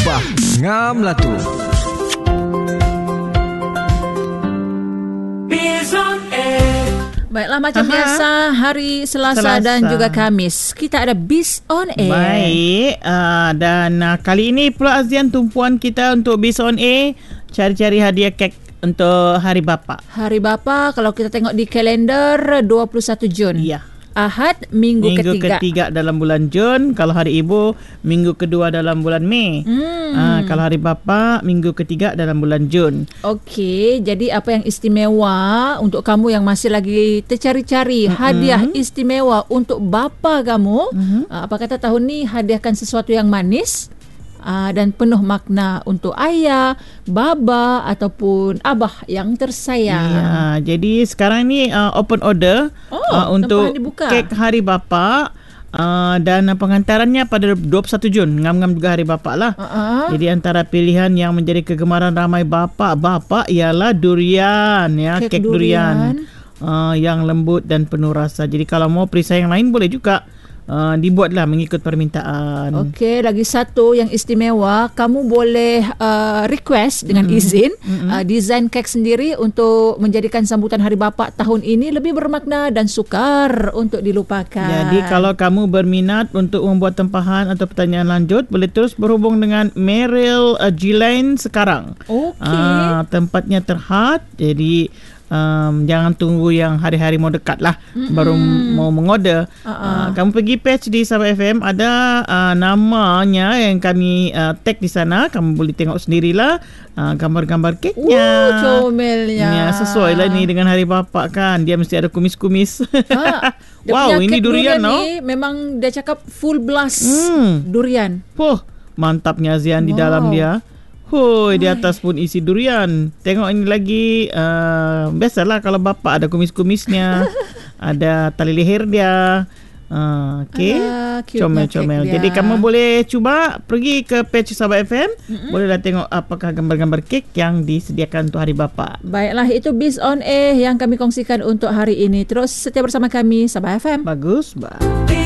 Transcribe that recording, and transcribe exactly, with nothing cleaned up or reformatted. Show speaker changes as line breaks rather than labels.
Bah, ngam lah tu.
Baiklah, macam Aha. biasa hari Selasa, Selasa dan juga Khamis kita ada Biz on Air.
Baik, uh, dan uh, kali ini pula Azian, tumpuan kita untuk Biz on Air cari-cari hadiah kek untuk Hari Bapa.
Hari Bapa kalau kita tengok di kalender dua puluh satu Jun.
Ya.
Ahad minggu,
minggu
ketiga.
ketiga dalam bulan Jun. Kalau Hari Ibu minggu kedua dalam bulan Mei. Hmm. Uh, kalau Hari Bapa minggu ketiga dalam bulan Jun.
Okey, jadi apa yang istimewa untuk kamu yang masih lagi tercari-cari mm-hmm. hadiah istimewa untuk bapa kamu? Mm-hmm. Uh, apa kata tahun ni hadiahkan sesuatu yang manis uh, dan penuh makna untuk ayah, baba ataupun abah yang tersayang.
Ya, jadi sekarang ni uh, open order oh, uh, untuk kek Hari Bapa. Uh, dan pengantarannya pada dua puluh satu Jun. Ngam-ngam juga Hari Bapa lah. Uh-huh. Jadi antara pilihan yang menjadi kegemaran ramai bapa-bapa ialah durian, ya, kek, kek durian, durian. Uh, yang lembut dan penuh rasa. Jadi kalau mau perisai yang lain boleh juga. Uh, dibuatlah mengikut permintaan.
Okey, lagi satu yang istimewa, kamu boleh uh, request dengan mm-hmm. izin mm-hmm. Uh, desain kek sendiri untuk menjadikan sambutan Hari Bapa tahun ini lebih bermakna dan sukar untuk dilupakan.
Jadi kalau kamu berminat untuk membuat tempahan atau pertanyaan lanjut, boleh terus berhubung dengan Meryl uh, G-Line sekarang. Okey. Uh, tempatnya terhad, jadi Um, jangan tunggu yang hari-hari mau dekat lah mm-hmm. baru mau mengorder. Uh-uh. Uh, kamu pergi page di Sabah F M, ada uh, namanya yang kami uh, tag di sana. Kamu boleh tengok sendirilah uh, gambar-gambar keknya.
Uh, comelnya.
Ya, sesuai lah ni dengan Hari Bapa kan. Dia mesti ada kumis-kumis. Ha, wow, ini durian, durian no?
Ni memang dia cakap full blast hmm. durian.
Puh, mantapnya Zian wow. di dalam dia. Hoi, di atas pun isi durian. Tengok ini lagi, uh, biasalah kalau bapa ada kumis-kumisnya, ada tali leher dia. Uh, okay, comel-comel. Jadi kamu boleh cuba pergi ke page Sabah F M, mm-hmm. bolehlah tengok apakah gambar-gambar kek yang disediakan untuk Hari Bapa.
Baiklah, itu Biz on Air yang kami kongsikan untuk hari ini. Terus setia bersama kami Sabah F M.
Bagus, bye.